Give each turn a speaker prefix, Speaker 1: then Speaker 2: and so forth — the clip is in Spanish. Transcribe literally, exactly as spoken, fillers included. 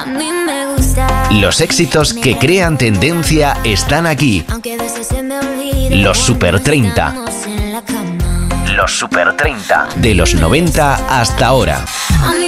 Speaker 1: A mí me gusta.
Speaker 2: Los éxitos que crean tendencia están aquí.
Speaker 1: Aunque a veces se me olvida.
Speaker 2: Los Super treinta.
Speaker 1: Estamos en la cama.
Speaker 2: Los Super treinta. De los noventa hasta ahora.
Speaker 1: A mí